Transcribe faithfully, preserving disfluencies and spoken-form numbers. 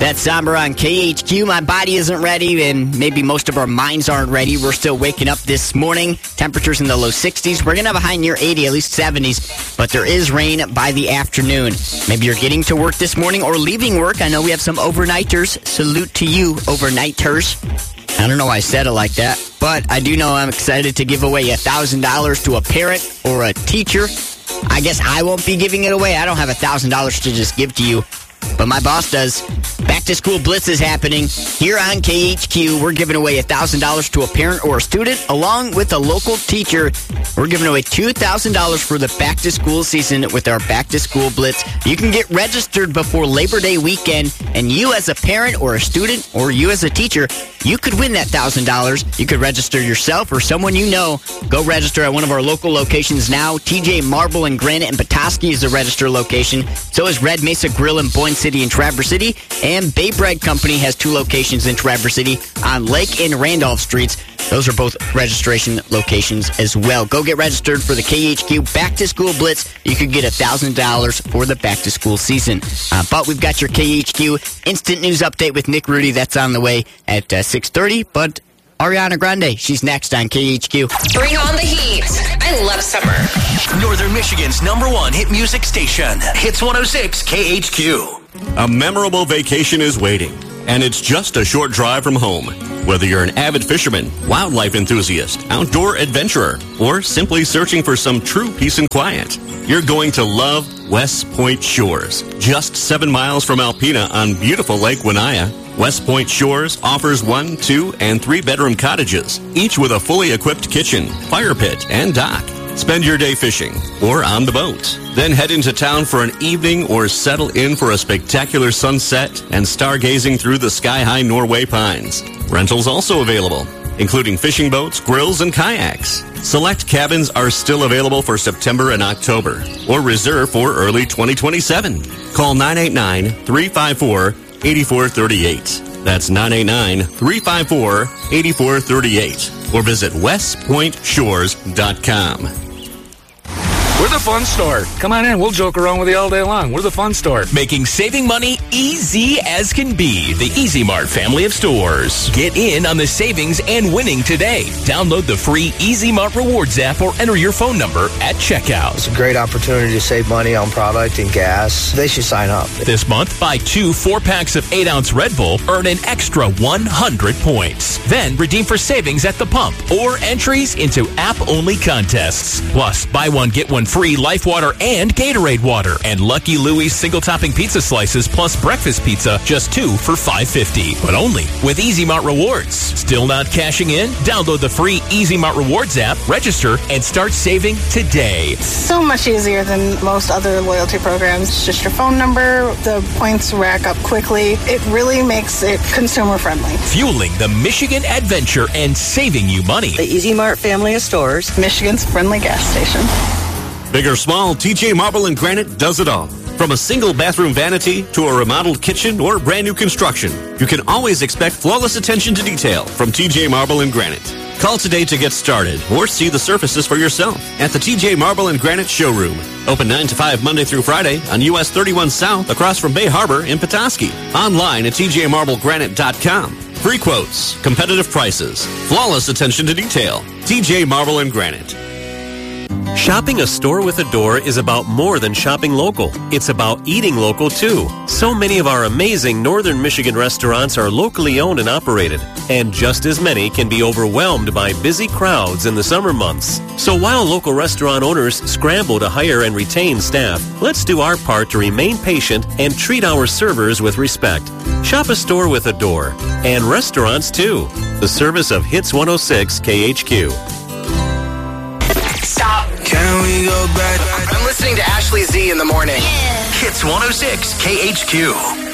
That's Somber on K H Q. My body isn't ready, and maybe most of our minds aren't ready. We're still waking up this morning. Temperatures in the low sixties. We're going to have a high near eighty, at least seventies, but there is rain by the afternoon. Maybe you're getting to work this morning or leaving work. I know we have some overnighters. Salute to you, overnighters. I don't know why I said it like that, but I do know I'm excited to give away one thousand dollars to a parent or a teacher. I guess I won't be giving it away. I don't have one thousand dollars to just give to you, but my boss does. Back to School Blitz is happening here on K H Q. We're giving away one thousand dollars to a parent or a student, along with a local teacher. We're giving away two thousand dollars for the back to school season with our Back to School Blitz. You can get registered before Labor Day weekend, and you as a parent or a student or you as a teacher, you could win that one thousand dollars. You could register yourself or someone you know. Go register at one of our local locations now. T J Marble and Granite and Petoskey is the register location. So is Red Mesa Grill in Boyne City and Traverse City. And Bay Bread Company has two locations in Traverse City on Lake and Randolph Streets. Those are both registration locations as well. Go get registered for the K H Q Back to School Blitz. You could get one thousand dollars for the back to school season. Uh, but we've got your K H Q Instant News Update with Nick Rudy. That's on the way at uh, six thirty. But Ariana Grande, she's next on K H Q. Bring on the heat. I love summer. Northern Michigan's number one hit music station. Hits one oh six K H Q. A memorable vacation is waiting, and it's just a short drive from home. Whether you're an avid fisherman, wildlife enthusiast, outdoor adventurer, or simply searching for some true peace and quiet, you're going to love West Point Shores. Just seven miles from Alpena on beautiful Lake Winnaya, West Point Shores offers one, two, and three-bedroom cottages, each with a fully equipped kitchen, fire pit, and dock. Spend your day fishing or on the boat. Then head into town for an evening or settle in for a spectacular sunset and stargazing through the sky-high Norway pines. Rentals also available, including fishing boats, grills, and kayaks. Select cabins are still available for September and October or reserve for early twenty twenty-seven. Call nine eight nine, three five four, eight four three eight. That's nine eight nine, three five four, eight four three eight. Or visit west point shores dot com. We're the fun store. Come on in. We'll joke around with you all day long. We're the fun store. Making saving money easy as can be. The Easy Mart family of stores. Get in on the savings and winning today. Download the free Easy Mart Rewards app or enter your phone number at checkout. It's a great opportunity to save money on product and gas. They should sign up. This month, buy two four-packs of eight-ounce Red Bull, earn an extra one hundred points. Then redeem for savings at the pump or entries into app-only contests. Plus, buy one, get one free Life Water and Gatorade water. And Lucky Louie's single-topping pizza slices plus breakfast pizza, just two for five fifty. But only with Easy Mart Rewards. Still not cashing in? Download the free Easy Mart Rewards app, register, and start saving today. So much easier than most other loyalty programs. It's just your phone number. The points rack up quickly. It really makes it consumer-friendly. Fueling the Michigan adventure and saving you money. The Easy Mart family of stores. Michigan's friendly gas station. Big or small, T J Marble and Granite does it all. From a single bathroom vanity to a remodeled kitchen or brand new construction, you can always expect flawless attention to detail from T J Marble and Granite. Call today to get started or see the surfaces for yourself at the T J Marble and Granite showroom. Open nine to five Monday through Friday on U S thirty-one South across from Bay Harbor in Petoskey. Online at t j marble granite dot com. Free quotes, competitive prices, flawless attention to detail. T J Marble and Granite. Shopping a store with a door is about more than shopping local. It's about eating local, too. So many of our amazing Northern Michigan restaurants are locally owned and operated, and just as many can be overwhelmed by busy crowds in the summer months. So while local restaurant owners scramble to hire and retain staff, let's do our part to remain patient and treat our servers with respect. Shop a store with a door, and restaurants, too. The service of Hits one oh six K H Q. Stop. Can we go back? I'm listening to Ashley Z in the morning. Hits one oh six K H Q.